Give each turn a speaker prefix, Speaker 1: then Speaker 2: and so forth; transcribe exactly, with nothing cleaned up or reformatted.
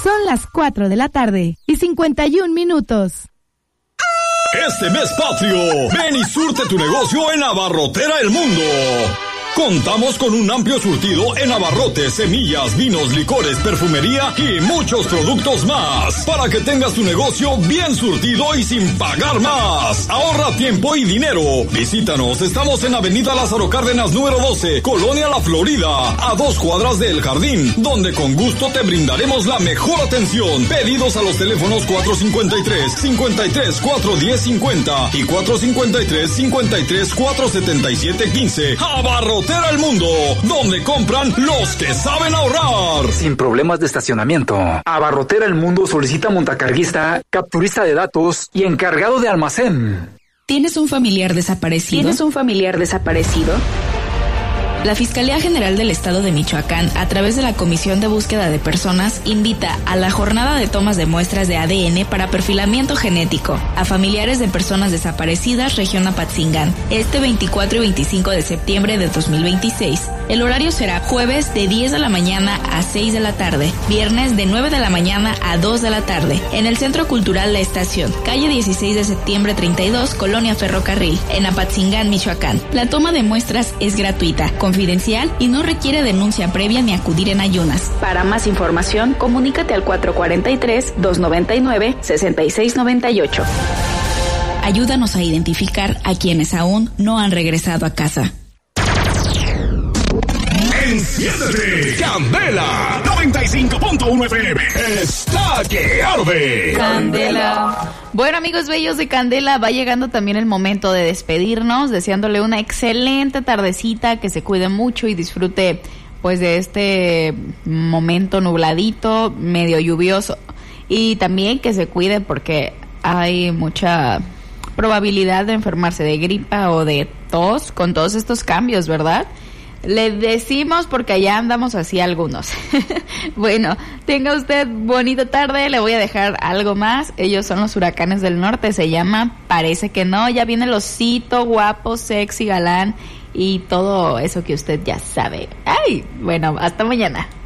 Speaker 1: Son las cuatro de la tarde y cincuenta y un minutos.
Speaker 2: Este mes patrio, ven y surte tu negocio en Abarrotera El Mundo. Contamos con un amplio surtido en abarrotes, semillas, vinos, licores, perfumería y muchos productos más. Para que tengas tu negocio bien surtido y sin pagar más. Ahorra tiempo y dinero. Visítanos, estamos en Avenida Lázaro Cárdenas número doce, Colonia La Florida, a dos cuadras del Jardín, donde con gusto te brindaremos la mejor atención. Pedidos a los teléfonos cuatro cinco tres, cinco tres, cuatro uno cero cinco cero y cuatro cinco tres, cinco tres, cuatro siete siete uno cinco. Abarrotera El Mundo, donde compran los que saben ahorrar.
Speaker 3: Sin problemas de estacionamiento. Abarrotera El Mundo solicita montacarguista, capturista de datos y encargado de almacén.
Speaker 4: ¿Tienes un familiar desaparecido?
Speaker 5: ¿Tienes un familiar desaparecido?
Speaker 4: La Fiscalía General del Estado de Michoacán, a través de la Comisión de Búsqueda de Personas, invita a la jornada de tomas de muestras de A D N para perfilamiento genético a familiares de personas desaparecidas, región Apatzingán, este veinticuatro y veinticinco de septiembre de dos mil veintiséis. El horario será jueves de diez de la mañana a seis de la tarde, viernes de nueve de la mañana a dos de la tarde, en el Centro Cultural La Estación, calle dieciséis de septiembre treinta y dos, Colonia Ferrocarril, en Apatzingán, Michoacán. La toma de muestras es gratuita, confidencial y no requiere denuncia previa ni acudir en ayunas.
Speaker 5: Para más información, comunícate al cuatro cuatro tres, dos nueve nueve, seis seis nueve ocho.
Speaker 4: Ayúdanos a identificar a quienes aún no han regresado a casa.
Speaker 2: Enciéndete, Candela noventa y cinco punto uno F M está que arde.
Speaker 6: Candela. Bueno, amigos bellos de Candela, va llegando también el momento de despedirnos, deseándole una excelente tardecita, que se cuide mucho y disfrute pues de este momento nubladito, medio lluvioso, y también que se cuide porque hay mucha probabilidad de enfermarse de gripa o de tos con todos estos cambios, ¿verdad? Le decimos porque allá andamos así algunos. Bueno, tenga usted bonita tarde. Le voy a dejar algo más. Ellos son los Huracanes del Norte. Se llama Parece que no. Ya viene el osito guapo, sexy, galán y todo eso que usted ya sabe. Ay, bueno, hasta mañana.